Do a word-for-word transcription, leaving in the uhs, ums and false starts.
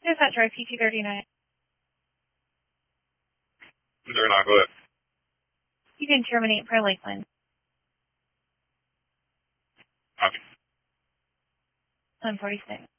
There's that drive P T thirty-nine. thirty-nine, go ahead. You can terminate per Lakeland. Copy. one forty-six.